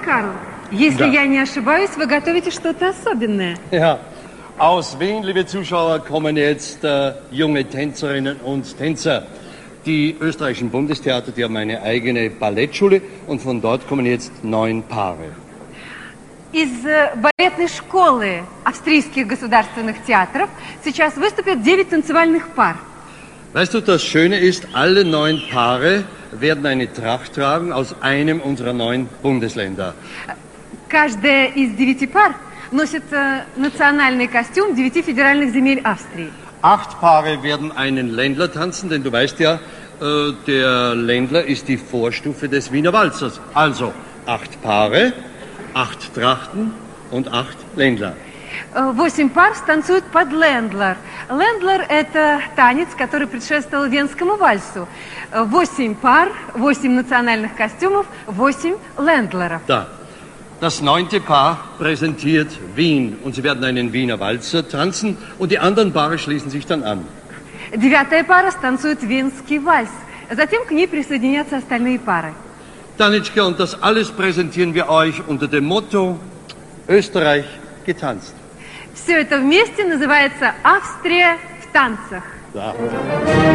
Карл, если я не ошибаюсь, вы готовите что-то особенное. Ja, aus Wien, liebe Zuschauer, kommen jetzt junge Tänzerinnen und Tänzer. Die österreichischen Bundestheater, die haben eine eigene Ballettschule und von dort kommen jetzt 9 Paare. Из балетной школы австрийских государственных театров сейчас выступят 9 танцевальных пар. Weißt du, das Schöne ist, alle 9 Paare werden eine Tracht tragen aus einem unserer 9 Bundesländer. Каждая из 9 пар носит национальный костюм 9 федеральных земель Австрии. 8 Paare werden einen Ländler tanzen, denn du weißt ja, der Ländler ist die Vorstufe des Wiener Walzers. Also 8 Paare, 8 Trachten und 8 Ländler. 8 пар станцуют под лендлер. Лендлер – это танец, который предшествовал венскому вальсу. 8 пар, 8 национальных костюмов, 8 лендлеров. Da. Das 9. Paar präsentiert Wien und sie werden einen Wiener Walzer tanzen und die anderen Paare schließen sich dann an. 9-я пара станцует венский вальс. Затем к ней присоединятся остальные пары. Tanitschka, und das alles präsentieren wir euch unter dem Motto Österreich getanzt. Все это вместе называется «Австрия в танцах». Da.